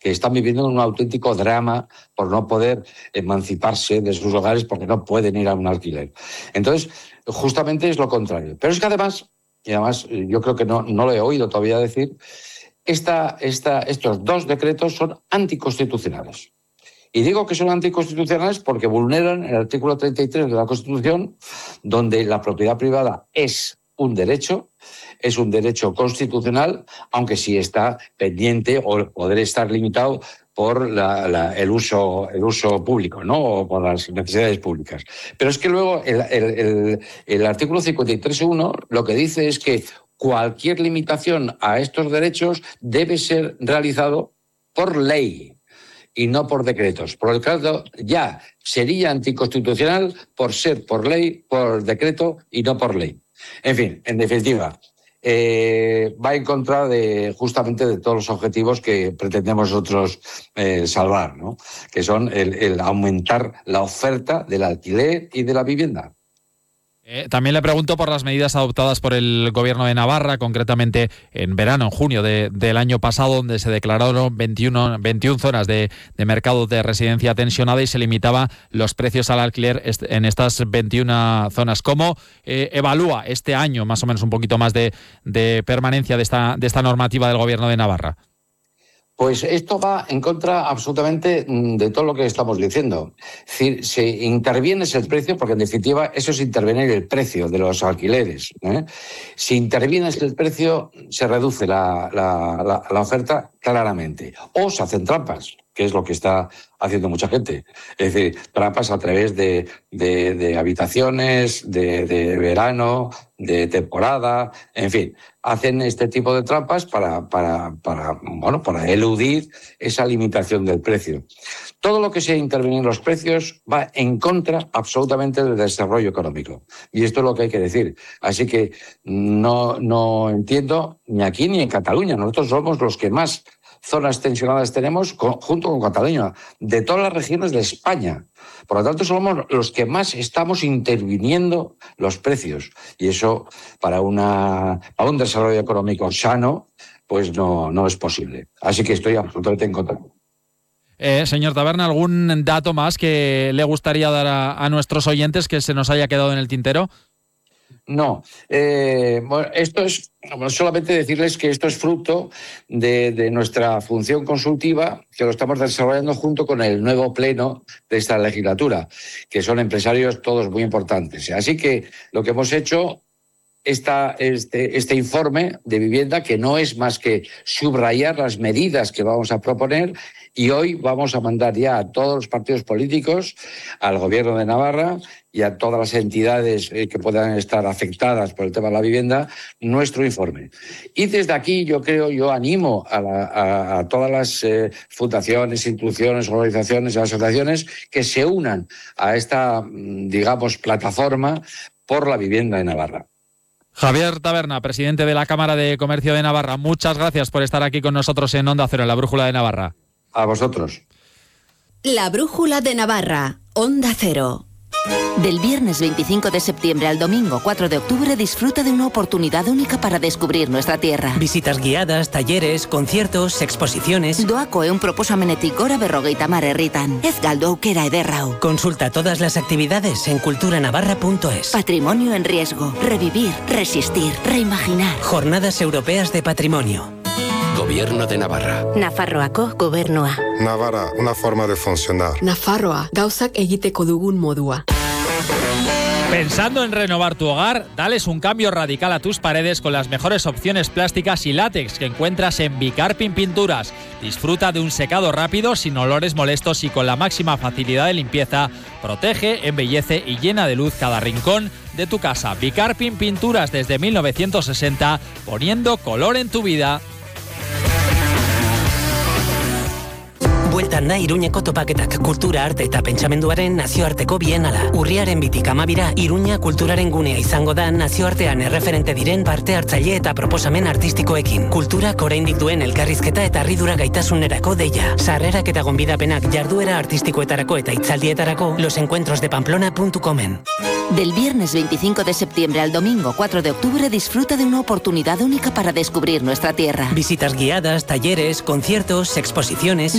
que están viviendo un auténtico drama por no poder emanciparse de sus hogares porque no pueden ir a un alquiler. Entonces, justamente es lo contrario. Pero es que además yo creo que no lo he oído todavía decir, estos dos decretos son anticonstitucionales. Y digo que son anticonstitucionales porque vulneran el artículo 33 de la Constitución, donde la propiedad privada es un derecho constitucional, aunque sí está pendiente o podrá estar limitado por el uso público, ¿no? O por las necesidades públicas. Pero es que luego el artículo 53.1 lo que dice es que cualquier limitación a estos derechos debe ser realizado por ley y no por decretos. Por el caso, ya sería anticonstitucional por ser por ley, por decreto y no por ley. En fin, en definitiva, va en contra justamente de todos los objetivos que pretendemos nosotros salvar, ¿no? Que son el aumentar la oferta del alquiler y de la vivienda. También le pregunto por las medidas adoptadas por el Gobierno de Navarra, concretamente en verano, en junio del año pasado, donde se declararon 21 zonas de mercado de residencia tensionada y se limitaba los precios al alquiler en estas 21 zonas. ¿Cómo evalúa este año, más o menos un poquito más de permanencia de esta normativa del Gobierno de Navarra? Pues esto va en contra absolutamente de todo lo que estamos diciendo. Es decir, si intervienes el precio, porque en definitiva eso es intervenir el precio de los alquileres, ¿eh? Si intervienes el precio, se reduce la oferta claramente. O se hacen trampas, que es lo que está haciendo mucha gente. Es decir, trampas a través de habitaciones, de verano, de temporada, en fin. Hacen este tipo de trampas para eludir esa limitación del precio. Todo lo que sea intervenir en los precios va en contra absolutamente del desarrollo económico. Y esto es lo que hay que decir. Así que no entiendo ni aquí ni en Cataluña. Nosotros somos los que más zonas tensionadas tenemos junto con Cataluña, de todas las regiones de España. Por lo tanto, somos los que más estamos interviniendo los precios. Y eso, para un desarrollo económico sano, pues no es posible. Así que estoy absolutamente en contra. Señor Taberna, ¿algún dato más que le gustaría dar a nuestros oyentes que se nos haya quedado en el tintero? No, esto es solamente decirles que esto es fruto de nuestra función consultiva, que lo estamos desarrollando junto con el nuevo pleno de esta legislatura, que son empresarios todos muy importantes. Así que lo que hemos hecho, este informe de vivienda, que no es más que subrayar las medidas que vamos a proponer, y hoy vamos a mandar ya a todos los partidos políticos, al Gobierno de Navarra y a todas las entidades que puedan estar afectadas por el tema de la vivienda, nuestro informe. Y desde aquí yo animo a todas las fundaciones, instituciones, organizaciones, asociaciones que se unan a esta, digamos, plataforma por la vivienda en Navarra. Javier Taberna, presidente de la Cámara de Comercio de Navarra, muchas gracias por estar aquí con nosotros en Onda Cero, en la Brújula de Navarra. A vosotros. La Brújula de Navarra, Onda Cero. Del viernes 25 de septiembre al domingo 4 de octubre disfruta de una oportunidad única para descubrir nuestra tierra. Visitas guiadas, talleres, conciertos, exposiciones. Doako eun proposamenetik gora 50 herritan. Ez galdu aukera ederrau. Consulta todas las actividades en culturanavarra.es. Patrimonio en riesgo. Revivir, resistir, reimaginar. Jornadas Europeas de Patrimonio. Gobierno de Navarra. Nafarroako gobernua. Navarra, una forma de funcionar. Nafarroa, gauzak egiteko dugun modua. Pensando en renovar tu hogar, dales un cambio radical a tus paredes con las mejores opciones plásticas y látex que encuentras en Bicarpin Pinturas. Disfruta de un secado rápido, sin olores molestos y con la máxima facilidad de limpieza. Protege, embellece y llena de luz cada rincón de tu casa. Bicarpin Pinturas desde 1960, poniendo color en tu vida. Bueltan da Iruñeko topaketak, kultura, arte eta pentsamenduaren nazioarteko bienala. Urriaren 22 Iruña kulturaren gunea izango da nazioartean erreferente diren parte hartzaile eta proposamen artistikoekin. Kulturak oraindik duen elkarrizketa eta harridura gaitasunerako deia. Sarrerak eta gonbidapenak jarduera artistikoetarako eta hitzaldietarako losencuentrosdepamplona.comen. Del viernes 25 de septiembre al domingo 4 de octubre disfruta de una oportunidad única para descubrir nuestra tierra. Visitas guiadas, talleres, conciertos, exposiciones.